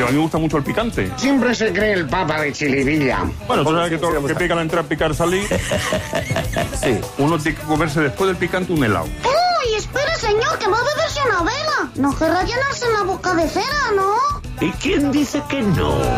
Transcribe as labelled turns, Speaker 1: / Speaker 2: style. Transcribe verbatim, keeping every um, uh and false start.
Speaker 1: Pero a mí me gusta mucho el picante.
Speaker 2: Siempre se cree el papa de Chilivilla.
Speaker 1: Bueno, tú sabes que todo lo que pica la entrada, picar salir. Sí. Uno tiene que comerse después del picante un helado.
Speaker 3: ¡Uy, espere, señor, que va a beberse una vela! No querrá llenarse la boca de cera, ¿no?
Speaker 4: ¿Y quién dice que no?